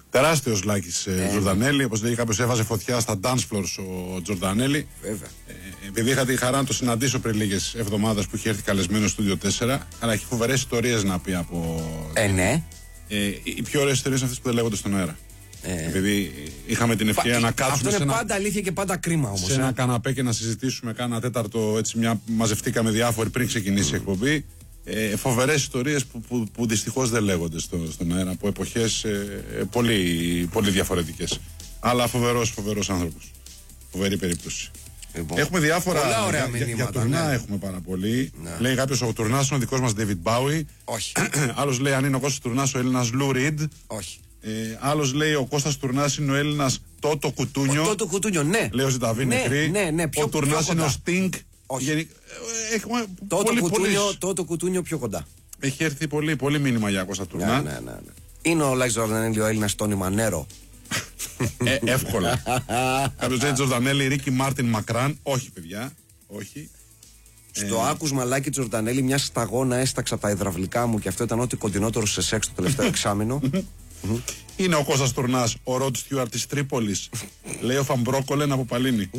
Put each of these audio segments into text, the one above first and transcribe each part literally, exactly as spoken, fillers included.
Τεράστιος Λάκης ε, Τζορντανέλη. Όπως λέει κάποιος, έβαζε φωτιά στα dance floors ο Τζορντανέλη. Βέβαια. Ε, επειδή είχα τη χαρά να το συναντήσω πριν λίγες εβδομάδες που είχε έρθει καλεσμένο στο Studio τέσσερα, αλλά έχει φοβερές ιστορίες να πει από. Ε, ναι. Ε, οι πιο ωραίες ιστορίες αυτές που δεν λέγονται στον αέρα. Ε. Επειδή είχαμε την ευκαιρία Πα, να κάτσουμε. Αυτό είναι σε ένα, πάντα αλήθεια και πάντα κρίμα όμως. Σε ένα ε. καναπέ και να συζητήσουμε κάνα τέταρτο, έτσι μια μαζευτήκαμε διάφοροι πριν ξεκινήσει mm. η εκπομπή. Ε, φοβερές ιστορίες που, που, που δυστυχώς δεν λέγονται στο, στον αέρα από εποχές ε, ε, πολύ, πολύ διαφορετικές. Αλλά φοβερός, φοβερός άνθρωπος. Φοβερή περίπτωση. Λοιπόν, έχουμε διάφορα. Πολλά ωραία για, μηνύματα, για τουρνά ναι. έχουμε πάρα πολύ. Ναι. Λέει κάποιος, ο τουρνάς είναι ο δικός μας David Bowie. Όχι. Άλλος λέει, αν είναι ο Κώστας Τουρνάς, ο Έλληνας Lou Reed. Όχι. Ε, άλλος λέει, ο Κώστας Τουρνάς είναι ο Έλληνας Τότο Κουτούνιο. Ο Τότο Κουτούνιο, ναι. Λέει ο Ζηταβή ναι, νεκρή. Ναι, ναι, πιο, ο Τουρνάς είναι ο Sting. Όχι. Γενι... Έχουμε Τότο πολύ, κουτούνιο, πολύ... Τότο Κουτούνιο πιο κοντά. Έχει έρθει πολύ, πολύ μήνυμα για Κώστα Τουρνά. Ναι, ναι, ναι, ναι. Είναι ο Λάκης Τζορντανέλη ο Έλληνας Τόνι Μανέρο. ε, εύκολα. Κάποιος λέει Τζορντανέλη, Ρίκι Μάρτιν Μακράν. Όχι, παιδιά. Όχι. Στο ε... άκουσμα Λάκη Τζορντανέλη, μια σταγόνα έσταξα τα υδραυλικά μου και αυτό ήταν ό,τι κοντινότερο σε σεξ το τελευταίο εξάμηνο. Είναι ο Κώστας Τουρνάς, ο Ροτ Στιούαρτ της Τρίπολης. Λέει ο Φαμπρόκολεν από Παλίνη.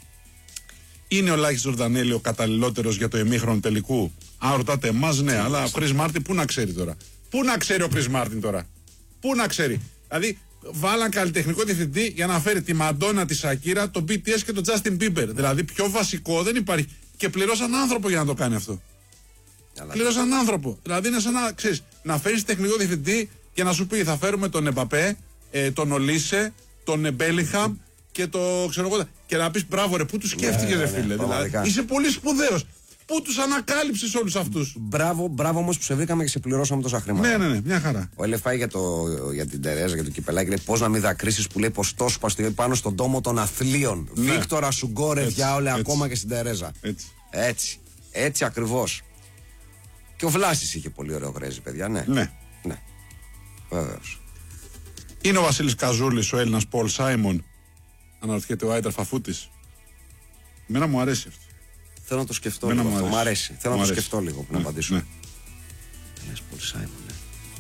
Είναι ο Λάκης Τζορντανέλη ο καταλληλότερος για το ημίχρονο τελικού? Αν ρωτάτε εμάς, ναι, αλλά ο Κρις Μάρτιν πού να ξέρει τώρα? Πού να ξέρει ο Κρις Μάρτιν τώρα? Πού να ξέρει? Δηλαδή, βάλαν καλλιτεχνικό διευθυντή για να φέρει τη Μαντόνα, τη Σακύρα, τον μπι τι ες και τον Justin Bieber. Δηλαδή, πιο βασικό δεν υπάρχει. Και πληρώσαν άνθρωπο για να το κάνει αυτό. Αλλά πληρώσαν άνθρωπο. Δηλαδή, είναι σαν να ξέρεις, να φέρεις τεχνικό διευθυντή και να σου πει: θα φέρουμε τον Εμπαπέ, ε, τον Ολίσε, τον Μπέλιχαμ και το ξέρω εγώ. Και να πει: μπράβο, ρε, πού του σκέφτηκε, ρε φίλε. Δηλαδή, είσαι πολύ σπουδαίος. Πού τους ανακάλυψες όλους αυτούς? Μπράβο, μπράβο όμως που σε βρήκαμε και σε πληρώσαμε τόσα χρήματα. Ναι, ναι, ναι, μια χαρά. Ο Ελεφάη για, το, για την Τερέζα, για το κυπελάκι, λέει πώς να μην δακρύσεις που λέει πως τόσο παστιό πάνω στον τόμο των αθλίων. Ναι. Βίκτορα Σουγκόρε, διάολε, ακόμα και στην Τερέζα. Έτσι. Έτσι, έτσι ακριβώς. Και ο Βλάσης είχε πολύ ωραίο γρέζι, παιδιά, ναι. Ναι. Ναι. Βεβαίως. Είναι ο Βασίλης Καζούλης, ο Έλληνας Πολ Σάιμον? Αναρωτιέται ο Άιτερ Φαφούτης. Εμένα μου αρέσει αυτό. Θέλω να το σκεφτώ Μένα λίγο. Μου αρέσει. Μ' αρέσει. Θέλω μου να το αρέσει. σκεφτώ λίγο που ναι, να απαντήσω. Ναι. Ένας Πολ Σάιμον, ναι.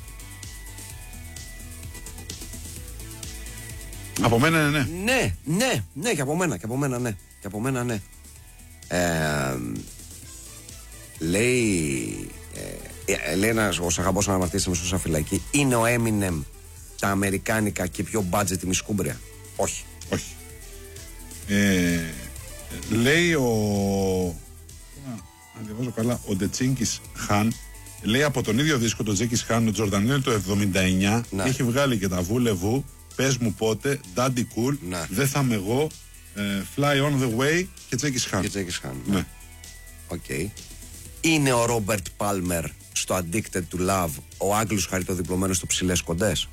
Από μένα ναι, ναι. Ναι, ναι, ναι, και από μένα, και από μένα, ναι. Και από μένα, ναι. Ε, λέει, ε, λέει ένας ο Σαγαμπός να αναμαρτύρησε μέσα φυλακή. Είναι ο Eminem τα αμερικάνικα και πιο budget μισκούμπρια? Όχι. Όχι. Ε, λέει ο... αν διαβάζω καλά, ο Ντετσίνκης Χαν, λέει από τον ίδιο δίσκο το Τζέκης Χαν, ο Τζορντανέλη το εβδομήντα εννιά, να. Έχει βγάλει και τα Βούλεβου, Πες μου πότε, Daddy Cool, να. Δεν θα είμαι εγώ, ε, Fly on the Way και Τζέκης Χαν. Και Τζέκης Χαν. Ναι. Οκ. Okay. Είναι ο Ρόμπερτ Πάλμερ στο Addicted to Love, ο Άγγλος χαριτοδιπλωμένος στο Ψηλές Κοντές?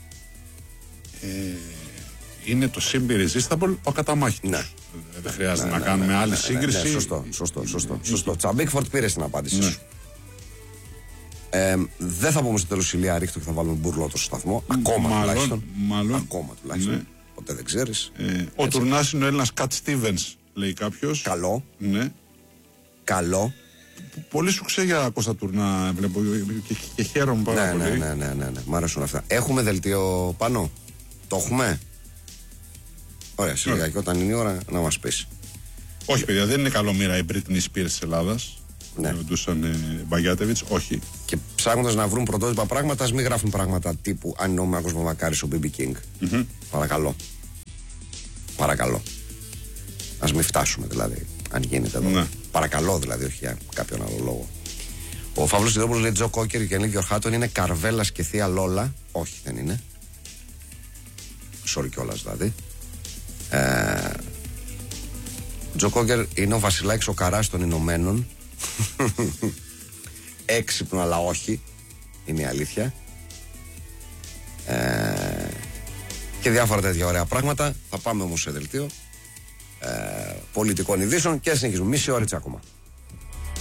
Ε, είναι το Simbi Irresistible, ο Ακαταμάχητος. Ναι. Δεν χρειάζεται ναι, να ναι, κάνουμε ναι, άλλη ναι, σύγκριση. Ναι, ναι, σωστό, σωστό, σωστό, σωστό. Τσαμπίκφορτ πήρε την απάντηση ναι. σου. Ε, δεν θα πούμε στο τέλος ηλία ρίχτω και θα βάλουμε μπουρλό στο σταθμό. Ακόμα μάλλον, τουλάχιστον. Μάλλον. Ακόμα τουλάχιστον. Ναι. Ποτέ δεν ξέρεις. Ε, ο Τουρνάς είναι ο Έλληνας Κατ Στίβενς, λέει κάποιος. Καλό. Ναι. Καλό. Πολύ σου ξέρει για Κώστα Τουρνά, βλέπω και, και χαίρομαι πάρα ναι, πολύ. Ναι, ναι, ναι, ναι, ναι. Μ' αρέσουν αυτά. Έχουμε δελτίο πάνω? Το έχουμε? Ωραία, σιγά και όταν είναι η ώρα να μας πεις. Όχι, παιδιά, δεν είναι καλό μοίρα η Britney Spears της Ελλάδας. Ναι. Ρωτούσαν ε, Μπαγιάτεβιτς, όχι. Και ψάχνοντας να βρουν πρωτότυπα πράγματα, ας μην γράφουν πράγματα τύπου αν είναι ο Μάκος Μαμακάρης ο μπι μπι King. Mm-hmm. Παρακαλώ. Παρακαλώ. Ας μην φτάσουμε δηλαδή, αν γίνεται εδώ. Ναι. Παρακαλώ δηλαδή, όχι για κάποιον άλλο λόγο. Ο Φαύλος Σιδόπουλος λέει Τζο Κόκερ και Νίκη Ορχάτων είναι Καρβέλας και Θεία Λόλα. Όχι, δεν είναι. Sorry κιόλας δηλαδή. Ε, Τζο Κόκερ είναι ο Βασιλάκης ο Καράς των Ηνωμένων. Έξυπνο αλλά όχι. Είναι η αλήθεια. Ε, και διάφορα τέτοια ωραία πράγματα. Θα πάμε όμως σε δελτίο ε, πολιτικών ειδήσεων και συνεχίζουμε. Μισή ώρα ακόμα.